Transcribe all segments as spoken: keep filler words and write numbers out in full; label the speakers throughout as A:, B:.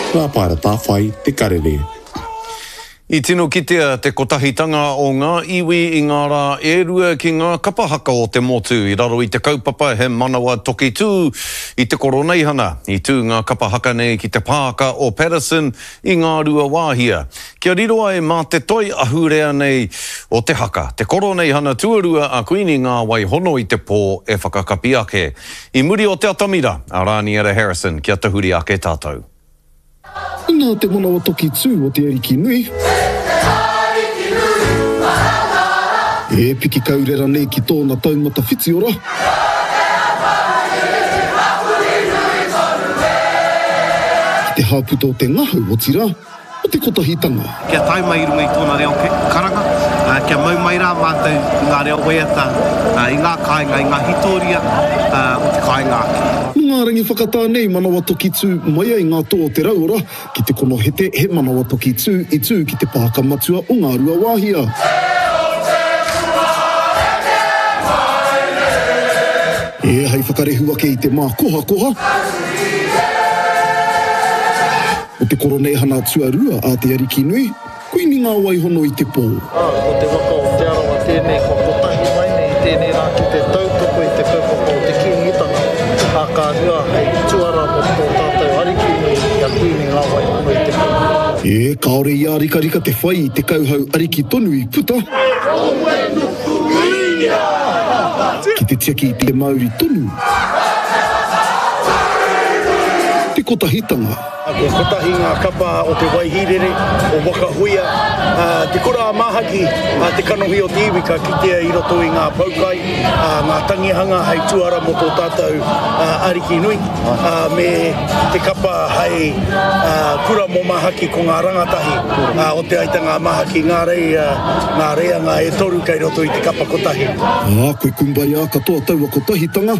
A: Rā paera tā whai te karere.
B: I tino kitea te kotahitanga o ngā iwi i ngā rā e rua ki ngā kapahaka o te motu i raro i te kaupapa he manawa toki tū i te koroneihana i tū ngā kapahaka nei ki te pāka o Patterson i ngā rua wāhia. Kia riroa e mā te toi ahurea nei o te haka. Te koroneihana tuarua a kuini ngā wai hono i te pō e whakakapi ake. I muri o te atamira, a Raniera Harrison, kia tahuri ake tātou.
C: Nā te manawa toki tū o te ariki nui. E piki kaurera nei ki tōna taumata whitiora. Ki te hāputa o te ngahu o tira, o te kotahitanga.
D: Kia tai mai runga i tōna reo karanga, uh, kia mau mai rā mātou ngā reo weata, uh, i ngā kāinga, i ngā hitoria, uh, o te kāinga ake.
C: Ngā rangi whakatā nei manawa toki tū mai ai ngā tō o te rauora, ki te kono hete he manawa toki tū i tū ki te pāka matua o ngā rua wāhia. E hei whakarehu ake i te mā koha koha. O te koroneihana tuarua a te ariki nui, kuini ngā waihono i te pō.
E: O te waka o te arawa tēnei ko kotahi mai nei, tēnei rā ki te tautoko i te kaupapa o te kinitanga. A kā rua hei tuara mo tō tātou ariki nui, ia kuini ngā waihono i te pō.
C: E kaore ia rika rika te whai i te kauhau ariki tonu i puta. Ki te tiaki i te mauri tonu. Te kotahitanga.
E: Ko kotahi ngā kapa o te waihirere, o wakahuia, uh, te kura mahaki, uh, te kanohi o te iwi ka kitea i roto i ngā paukai, uh, ngā tangihanga hei tuara mo tō tātou uh, ariki nui, uh, me te kapa hei uh, kura mo mahaki ko ngā rangatahi, uh, o te aitanga mahaki ngā rei, uh, ngā reanga e toru kei roto i te kapa kotahi.
C: Ā, koe kumbaya katoa taua kotahitanga.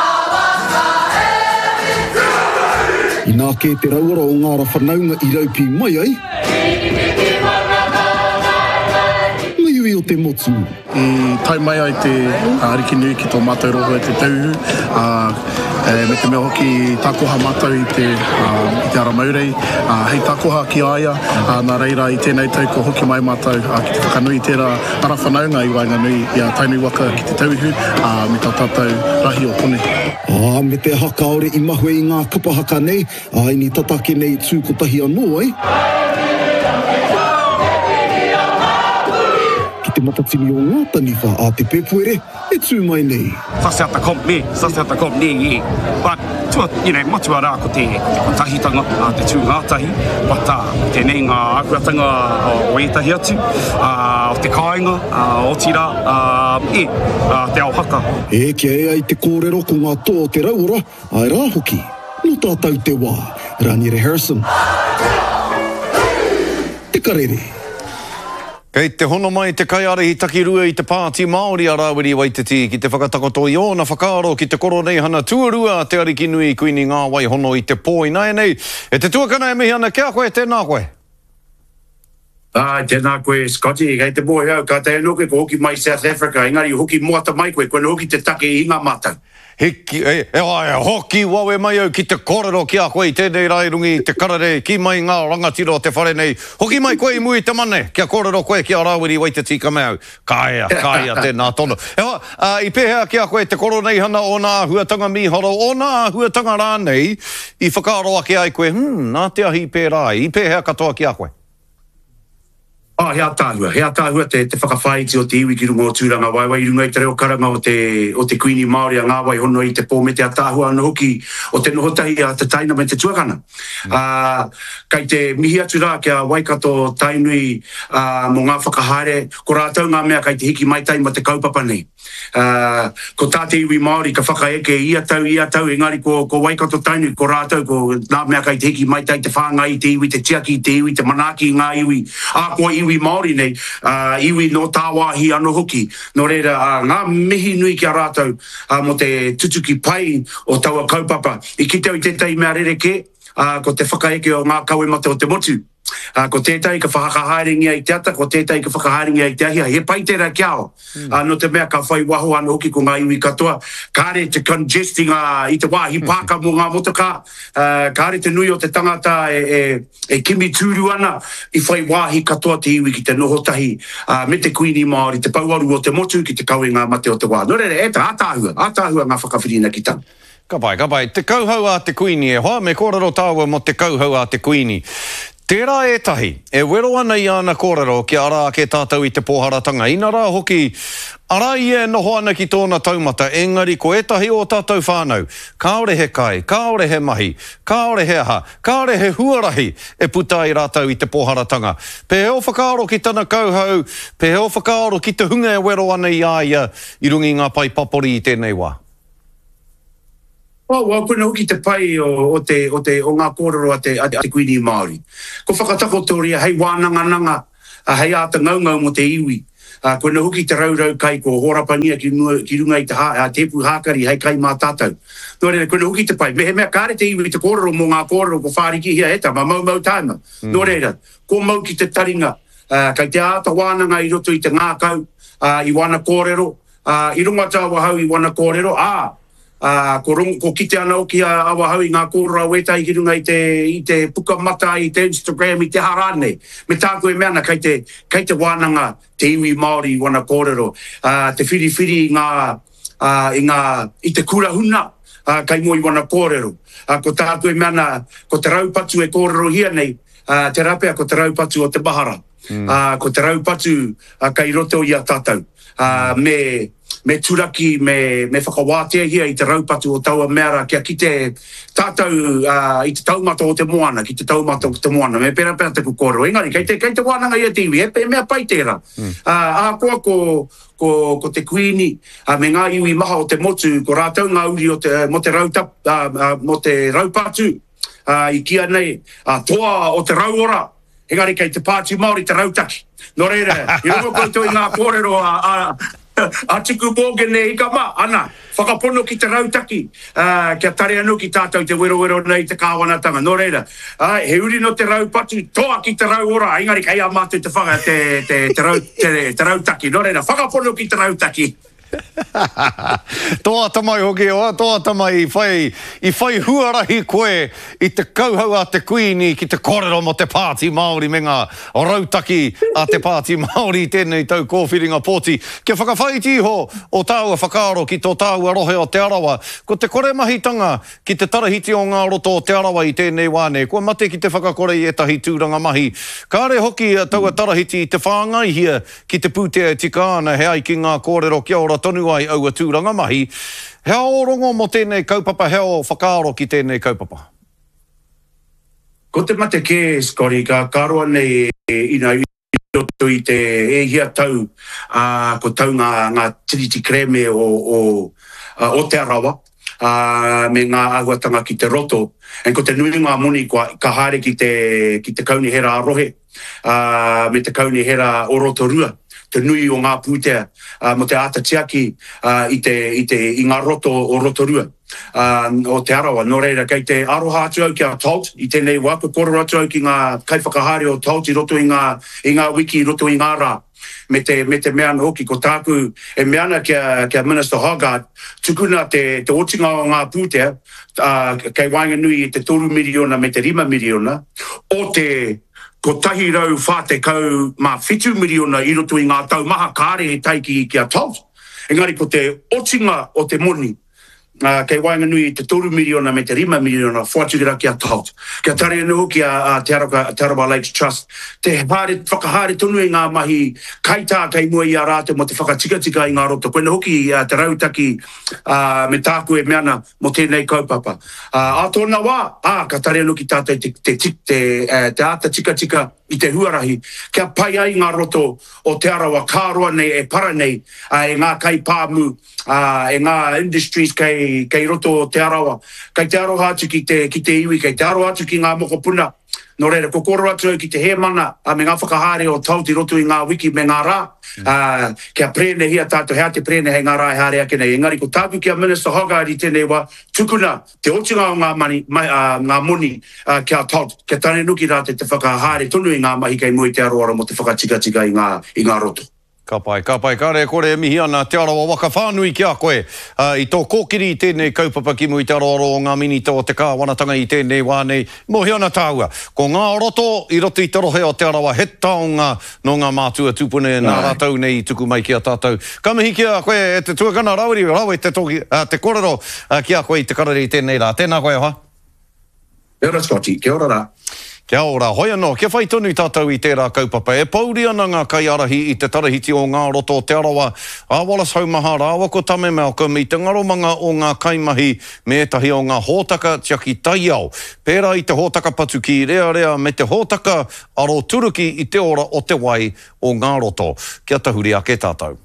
C: I nā kē te rauara o ngāra whanaunga i raupi mai ai. Ngai ui o te motu.
F: I tai mai ai te ariki nui ki tō mātou roho e te tauhu. Uh, e, me te mea hoki takoha mātou i te, uh, i te aramaurei. Uh, hei takoha ki aia, uh, nā reira i tēnei tau ko hoki mai mātou uh, ki te whakanui tērā ara whanaunga i wainga nui i a tainui waka ki te tauhu uh, me tā tātou rahi o pone.
C: Ā, me te haka ore i mahue i ngā kapahaka nei, a ini tatake nei tū kotahi anō ai. Ki te matatini o ngā taniwha a te pepuere, e tū mai nei.
D: Sase ata kom me, sase ata kom ne i. But, tua, you know, matua rā ko te kotahitanga, uh, te tū ngātahi, but uh, tēnei ngā akuatanga o etahi atu, uh, o te kāinga, uh, o tira, uh, e, uh, te ao haka.
C: E kia e ai te kōrero ko ngā tō o te rauora, ai rā hoki, no tātou te wā, Raniera Harrison. Te karere.
B: Kei te hono mai te kaiarehi takirua i te pāti Māori a Rawiri Waititi ki te whakatakoto i ona whakaaro ki te koroneihana tuarua te ariki nui kuini ngā waihono i te pō i nai nei. E te tuakana e mihi ana, kia koe tēnā koe?
G: Ah, tēnā koe, Scotty, kei te moe au, ka te enoke ko hoki mai South Africa, engari hoki moata mai koe, koe hoki te take i ngā mātau.
B: Hiki, e, e, e, hoki wawe mai au ki te kōrero ki a koe i tēnei rairungi, te karare, ki mai ngā rangatiro te whare nei. Hoki mai koe i mui te mane, kia kōrero koe ki a Rawiri Waititi ka mea au. Kāia, kāia tēnā tono. Ewa, uh, i pēhea ki a koe te koroneihana o nā huatanga miharo, o nā huatanga rānei, i whakaaro ake ai koe, hmm, nā te ahi pērā, i pēhea katoa ki a koe.
G: Ah, hea tāhua, hea tāhua te, te whakawhaiti o te iwi ki rungo o tūranga waiwai runga i te reo karanga o te, o te kuini Māori a ngā wai hono i te pō me te atāhua ana hoki o te nohotahi a te taina me te tuakana. Mm. Uh, kai te mihi atu rā kia Waikato tainui uh, mo ngā whakahaere, ko rātau ngā mea kai te hiki mai tai ma te kaupapa nei. Uh, ko tā te iwi Māori ka whakaeke ia tau, ia tau, engari ko, ko Waikato tainui, ko rātau, ko ngā mea kai te hiki mai tai te whāngai te iwi, te tiaki te iwi, te manaki ngā iwi, a ko iwi Māori nei, uh, iwi no tāwāhi ano hoki. No reira, uh, ngā mihi nui ki a rātau uh, mo te tutuki pai o taua kaupapa. I ki tau i tētai mea rereke, uh, ko te whakaeke o ngā kauemata o te motu. Uh, ko tētai ka whakahaeringi ai te ata, ko tētai ka whakahaeringi ai te ahia. He pai tērā kia o. Mm. Uh, no te mea ka whai waho ana hoki ko ngā iwi katoa. Kāre te congesting uh, i te wāhi pāka mo ngā motoka. Uh, kāre te nui o te tangata e, e, e kimi tūru ana i whai wāhi katoa te iwi ki te nohotahi uh, me te kuini Māori, te pauaru o te motu ki te kauenga mate o te wā. Nō rere, e tā ātāhua, ātāhua ngā whakawhirina ki tanga.
B: Ka pai, ka pai. Te kauhau a te kuini e hoa, me kōrero tāua mo te kauhau a te kuini. Tērā e tahi, e wero ana i ana kōrero ki ara ke tātou i te pōharatanga. Ina rā hoki, ara i e noho ana ki tōna taumata, engari ko e tahi o tātou whānau. Kāore he kai, kāore he mahi, kāore he aha, kāore he huarahi e puta i rātou i te pōharatanga. Pe heo whakaaro ki tana kauhau, pe heo whakaaro ki te hunga e wero ana i aia i rungi ngā pai papori i tēnei wā.
G: Oh, well, kuna hoki te pai o, o, te, o, te, o ngā kōrero a te, a te kuini Māori. Ko whakatakotoria, hei wānanga-nanga, uh, hei āta ngaungau mo te iwi. Uh, kuna hoki te raurau kai ko horapania ki, ki runga i te ha, tepu hākari, hei kai mā tātou. Nō reira, kuna hoki te pai. Me he mea kāre te iwi te kōrero mo ngā kōrero ko whāriki hia eta, ma mau mau tāma. Mm. Nō reira, ko mau ki te taringa, uh, kai te āta wānanga i roto i te ngākau, uh, i wana kōrero, uh, i runga tāua hau i wana kōrero, ā, Uh, ko, rung, ko kite ana o ki a awa hau i ngā kōrera wetai ki runga i te, i te puka mata, i te Instagram, i te harane. Me tāko e meana kai te, kai te wānanga, te iwi Māori wana kōrero. Uh, te whiri-whiri i ngā, uh, i ngā, i te kurahuna, uh, kai mo i wana kōrero. Uh, ko tāko e meana, ko te raupatu e kōrero hia nei, uh, te rapea ko te raupatu o te bahara. Mm. Uh, ko te raupatu uh, kai roto i a tātou. Uh, me... me turaki, me, me whakawātea hia i te raupatu o taua mera kia ki te tātou uh, i te taumata o te moana, ki te taumata o te moana, me pera pera te kukoro. Engari, kei te, kei te wānanga i a tiwi, e pe mea pai tērā. Mm. Uh, a koa ko, ko, ko te kuini, uh, me ngā iwi maha o te motu, ko rātou ngā uri o te, mo te rautap, uh, uh, mo te raupatu, uh, i kia nei, uh, toa o te rauora, engari kei te pāti Māori te rautaki. Nō reira, i rungo koutou i ngā kōrero a, a a tiku mōgene i ka mā, ana, whakapono ki te rautaki, uh, kia tare anu ki tātou te wero-wero nei te kāwanatanga, nō reira. Uh, he uri no te raupatu, toa ki te rauora, engari kai a mātou te whaka te, te, te, rau, te, te rautaki, nō reira, whakapono ki te rautaki.
B: Toa tamai hoki oa, toa tamai i whai, i whai huarahi koe i te kauhau a te kuini ki te kōrero mo te pāti Māori me ngā rautaki a te pāti Māori i tēnei tau kōwhiringa pōti. Kia whakawhaiti ho o tāua whakaaro ki tō tāua rohe o te arawa, ko te kore mahitanga ki te tarahiti o ngā roto o te arawa i tēnei wāne, ko mate ki te whakakore i etahi tūranga mahi. Kāre hoki taua tarahiti i te whāngai hia ki te pūtea tika ana he ai ki ngā kōrero kia ora tonu ai au a tūranga mahi. Hea o rongo mo tēnei kaupapa, hea o whakaaro ki tēnei kaupapa?
G: Ko te mate ke, Scotty, ka karoa nei ina i roto i te e hia tau, uh, ko tau ngā, ngā tiriti kreme o, o, uh, o te arawa, uh, me ngā ahuatanga ki te roto. En ko te nui ngā moni kua, ka haere ki te, ki te kaunihera arohe, uh, me te kaunihera o Rotorua. Te nui o ngā pūtea, uh, mo te ata tiaki uh, i, te, i, te, i ngā roto o Rotorua. Uh, o te arawa, nō reira, kei te aroha atu au ki a Taut, i tēnei waka kōrero atu au ki ngā kaiwhakahare o Taut i roto i ngā, i ngā wiki, i roto i ngā rā. Me te, me te meana hoki ko tāku, e meana kia, kia Minister Hogarth, tukuna te, te otinga o ngā pūtea, uh, kei Wainganui i te toru miliona me te rima miliona, o te ko tahi rau whāte kau mā whitu miliona i roto i ngā tau maha kāre e taiki ki a Taut. Engari ko te otinga o te moni, uh, kei Wainganui i te toru miliona me te rima miliona whātukira ki a Taut. Kia tare anu hoki a, a Te Arawa Lakes Trust. Te hāre, whakahāre tonu i ngā mahi kaitā kei mua i a rātou mo te whakatika-tika i ngā roto. Koena hoki uh, te rautaki uh, me tāku e meana mo tēnei kaupapa. Uh, a tōna wā, a, ka tare anu ki tātou te, te, te, te, uh, te ata tika-tika i te huarahi, kia pai ai ngā roto o te arawa, kāroa nei e para nei, uh, e ngā kai pāmu, uh, e ngā industries kei, kei roto o te arawa, kei te aroha atu ki te, ki te iwi, kei te aroha atu ki ngā mokopuna, no reira, ko koro atu ki te he mana, a me ngā whakahare o tau ti roto i ngā wiki me ngā rā, mm. uh, kia prene hia tātou, hea te prene hei ngā rā e hare ake nei. Engari, ko tāku kia Minister Hogarth i tēnei wā, tukuna te otinga o ngā, mani, mai, uh, ngā muni uh, kia tau, kia tane nuki rā te te whakahare tonu i ngā mahi kei mui te aroara mo te whakatika tika i ngā, i ngā roto.
B: Ka pai, ka pai, kare, kore e mihi ana te arawa waka whānui ki a koe. Uh, I tō kōkiri i tēnei kaupapa ki mui te aroaro o ngā minita o te kāwanatanga i tēnei wānei. Mohi ana tāua. Ko ngā roto, i roto i te rohe o te arawa, he taonga no ngā mātua tūpune nā rātau nei i tuku mai ki a tātou. Ka mihi ki a koe e te tuakana rauiri, rau e te, toki, uh, te korero uh, ki a koe i te karere i tēnei rā. Tēnā koe hoa?
G: Kia ora, Scotty, kia ora rā.
B: Kia ora, hoi anō, kia whai tonu tātou i tērā kaupapa. E pauri ana ngā kaiarahi i te tarahiti o ngā roto o te arawa. A Wallace Haumaha rāwa ko tame Malcolm i te ngaromanga o ngā kaimahi me etahi o ngā hōtaka tiaki taiao. Pērā i te hōtaka patu ki rea rea me te hōtaka aro turuki i te ora o te wai o ngā roto. Kia tahuri ake tātou.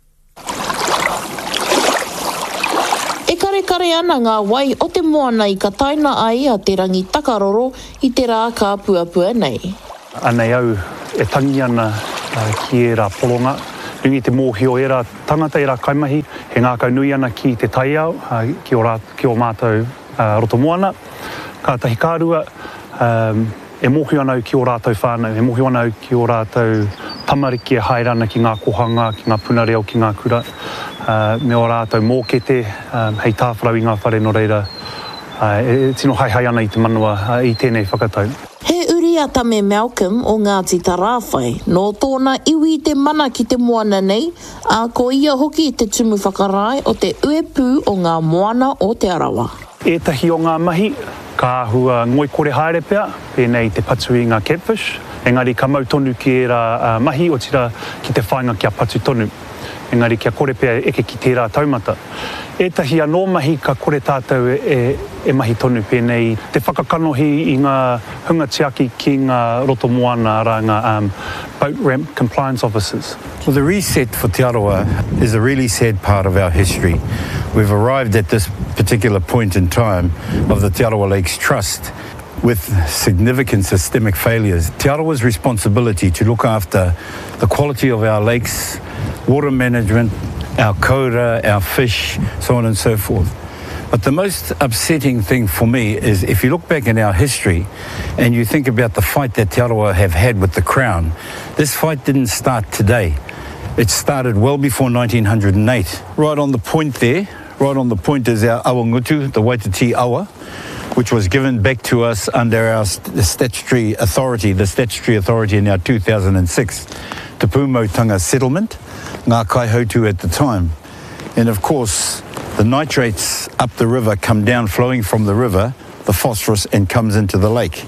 H: E kare kare ana ngā wai o te moana i ka taina ai a te rangi takaroro i te rā ka puapua nei.
I: Anei au e tangi ana uh, ki e rā polonga. Nungi te mōhio e rā tangata e rā kaimahi. He ngā kau nui ana ki te taiao, uh, ki, o rā, ki o mātou uh, roto moana. Ka tahi kārua, um, e mōhio ana ki o rātou whānau. E mōhio ana ki o rātou tamariki e haerana ki ngā kohanga, ki ngā punareo, ki ngā kura. Uh, me o rātou mōkete, um, hei tāwharau i ngā whare no reira, uh, e, e tino hai hai ana i te manua uh, i tēnei whakatau.
H: He uri ata me Malcolm o Ngāti Tarawhai, no tōna iwi te mana ki te moana nei, a ko ia hoki i te tumu whakarai o te uepu o ngā moana o te arawa.
I: Etahi o ngā mahi, ka hua ngoi kore haere pea, pēnei te patu i ngā catfish, engari ka mau tonu ki e rā uh, mahi o tira ki te whainga kia patu tonu. Engari kia kore pea eke ki tērā taumata. Etahi anō mahi ka kore tātou e, e mahi tonu pēnei. Te whakakanohi i ngā hunga tiaki ki ngā roto moana ara ngā um, boat ramp compliance officers.
J: Well, the reset for Te Arawa is a really sad part of our history. We've arrived at this particular point in time of the Te Arawa Lakes Trust with significant systemic failures. Te Arawa's responsibility to look after the quality of our lakes, water management, our koura, our fish, so on and so forth. But the most upsetting thing for me is if you look back in our history and you think about the fight that Te Arawa have had with the Crown, this fight didn't start today. It started well before nineteen oh eight. Right on the point there, right on the point is our Awangutu, the Waititi Awa, which was given back to us under our st statutory authority, the statutory authority in our two thousand six Te Pūmautanga settlement, Ngā Kaihautu at the time. And of course, the nitrates up the river come down flowing from the river, the phosphorus, and comes into the lake.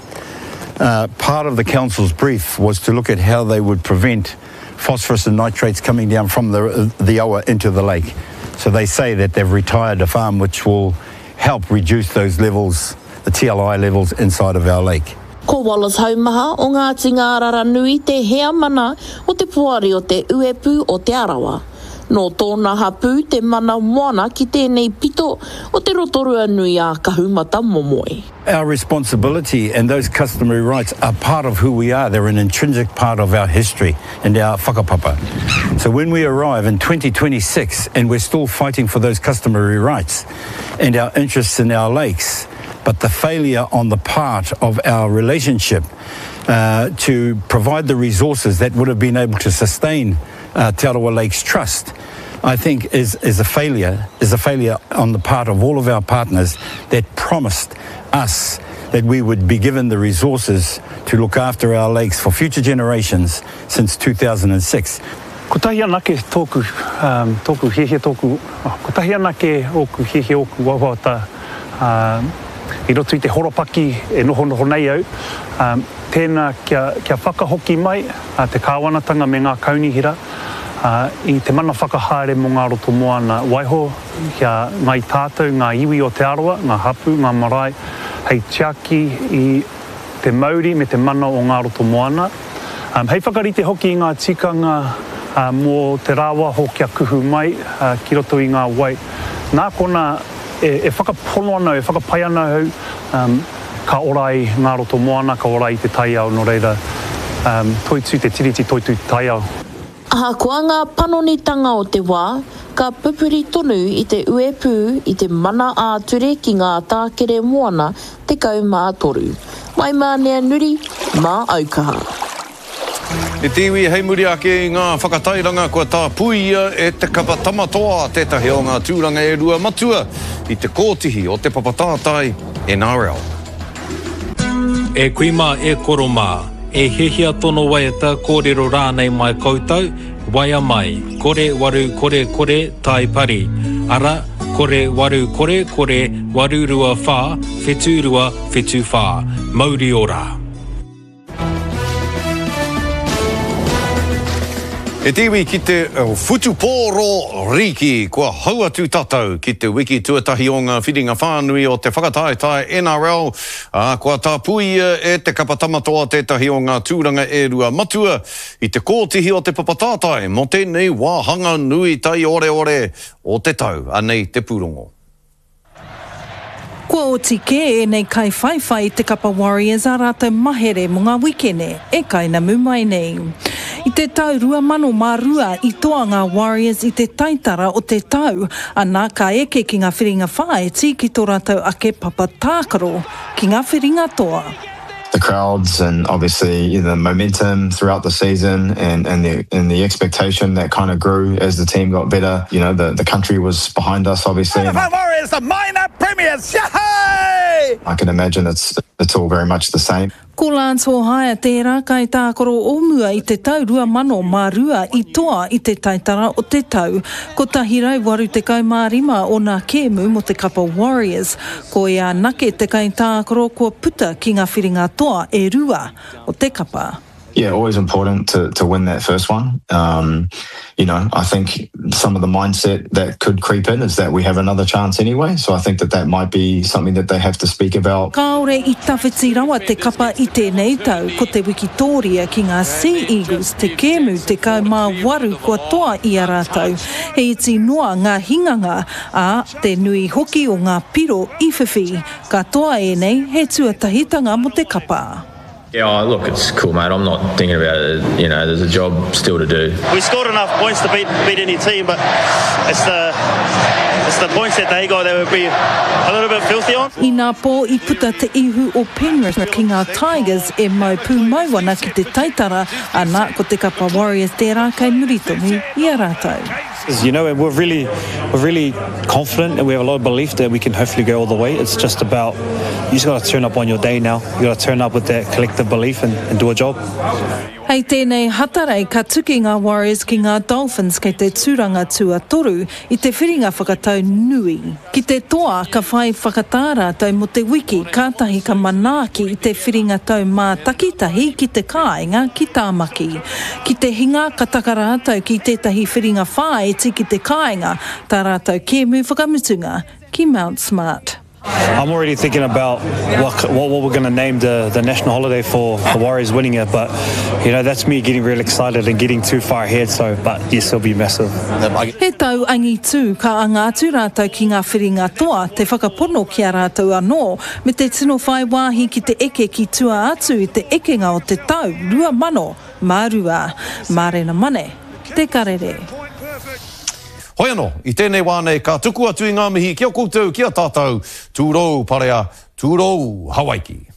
J: Uh, part of the council's brief was to look at how they would prevent phosphorus and nitrates coming down from the, the Awa into the lake. So they say that they've retired a farm which will help reduce those levels, the T L I levels inside of our lake.
H: Ko Wallace Haumaha o Ngāti Ngārara Nui te hea mana o te puari o te uepu o te arawa. No tōna hapu te mana moana ki tēnei pito o te rotorua nui a kahumata momoe.
J: Our responsibility and those customary rights are part of who we are. They're an intrinsic part of our history and our whakapapa. So when we arrive in twenty twenty-six and we're still fighting for those customary rights and our interests in our lakes, but the failure on the part of our relationship uh, to provide the resources that would have been able to sustain uh, Te Arawa Lakes Trust, I think is, is a failure, is a failure on the part of all of our partners that promised us that we would be given the resources to look after our lakes for future generations since two thousand six.
I: Ko tahi anake tōku, um, tōku hehe tōku, oh, ko tahi anake oku hehe oku wawata, um, i roto i te horopaki e noho noho nei au. Um, tēnā kia, kia whakahoki mai uh, te kāwanatanga me ngā kaunihira uh, i te mana whakahaere mo ngā roto moana waiho kia ngai tātou, ngā iwi o te Arawa, ngā hapu, ngā marae, hei tiaki i te Māori me te mana o ngā roto moana. Um, hei whakarite hoki i ngā tikanga uh, mō te rāwa ho kia kuhu mai uh, ki roto i ngā wai. Nā kona e, e whakapono ana, e whakapai ana hau, um, ka orai ngā roto moana, ka orai te taiao no reira. Um, toitu te tiriti toitu te taiao.
H: Aha kua ngā panonitanga o te wā, ka pupuri tonu i te uepu i te mana āture ki ngā tākere moana te kau mā toru. Mai mā nea nuri, mā aukaha.
B: E tiwi hei muri ake i ngā whakatairanga kua tā puia e te kapa tamatoa tētahi o ngā tūranga e rua matua i te kōtihi o te papatātai N R L.
K: E kuima e koromā, e hehia tono waiata kōrero rānei mai koutou, waia mai, kore waru kore kore tai pari, ara kore waru kore kore waru rua whā, whetu rua whetu whā, mauri ora.
B: E tiwi ki te uh, Futupōro Riki, kua haua tū tātou ki te wiki tuatahi o ngā whiringa whānui o te whakataetai N R L. Uh, kua tā puia e te kapatamatoa tētahi o ngā tūranga e rua matua i te kōtihi o te papatātai mo tēnei wāhanga nui tai ore ore o te tau, anei te pūrongo.
L: Kua o tike e nei kai whaiwhai te kapa Warriors a rātou mahere mo ngā wikene e kai na mumai nei. I te tau rua mano mā rua i toa ngā Warriors i te taitara o te tau, anā ka eke ki ngā whiringa whae tī ki tō rātou ake papa tākaro ki ngā whiringa toa.
M: The crowds and obviously the momentum throughout the season and, and, the, and the expectation that kind of grew as the team got better. You know, the, the country was behind us, obviously.
N: N F L Warriors, the minor premiers, yahoo!
M: I can imagine it's, it's all very much the same.
L: Ko Lance Hohaia tērā kai tākoro o mua i te tau rua mano mā rua i toa i te taitara o te tau. Ko tahirau waru te kau mā rima o nā kēmu mo te kapa Warriors. Ko ia nake te kai tākoro kua puta ki ngā whiringa toa e rua o te kapa.
M: Yeah, always important to, to win that first one. Um, you know, I think some of the mindset that could creep in is that we have another chance anyway. So I think that that might be something that they have to speak about.
L: Kāore i tawhiti rawa te kapa i tēnei tau ko te Wikitoria ki ngā Sea Eagles te kēmu te kau mā waru kua toa i a rātau. He iti noa ngā hinganga a te nui hoki o ngā piro i whiwhi. Ka toa e nei he tuatahitanga mo te kapa.
O: Yeah, oh, look, it's cool, mate. I'm not thinking about it. You know, there's a job still to do.
P: We scored enough points to beat beat any team, but it's the it's the points that they got that would be a little bit filthy on.
L: I nā pō i puta te ihu o Penrith ki ngā Tigers e mau pū mauana ki te taitara, anā ko te kapa Warriors tērā kai nuritomu i a rātau.
Q: You know, we're really, we're really confident and we have a lot of belief that we can hopefully go all the way. It's just about, you just got to turn up on your day now. You got to turn up with that collective belief and, and do a job.
L: Hei tēnei hatarei ka tuki ngā Warriors ki ngā Dolphins kei te tūranga tua toru i te whiringa whakatau nui. Ki te toa ka whai whakatāra tau mo te wiki kātahi ka manaaki i te whiringa tau mā takitahi ki te kāinga ki tāmaki. Ki te hinga ka takara tau ki tētahi whiringa whae ti ki te kāinga tā rātau kēmu whakamutunga ki Mount Smart.
Q: I'm already thinking about what what, what we're going to name the, the national holiday for the Warriors winning it, but you know that's me getting real excited and getting too far ahead. So, but yes, it'll be massive.
L: He tau angi tū ka angātu rātau ki ngā whiringa toa te whakapono ki a rātau anō me te tino whai wāhi ki te eke ki tua atu i te ekenga o te tau rua mano mārua mārena mane te karere.
B: Hoi anō, i tēnei wānei ka tuku atu i ngā mihi kia koutou, kia tātou, tūrou parea, tūrou Hawaiki.